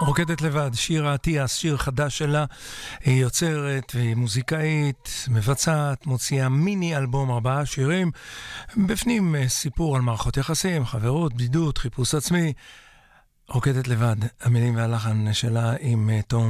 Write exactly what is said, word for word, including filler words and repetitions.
רוקדת לבד, שירה אטיאס, שיר חדש שלה, היא יוצרת והיא מוזיקאית, מבצעת, מוציאה מיני אלבום, ארבעה שירים, בפנים סיפור על מערכות יחסים, חברות, בדידות, חיפוש עצמי. רוקדת לבד, המילים והלחן שלה עם תום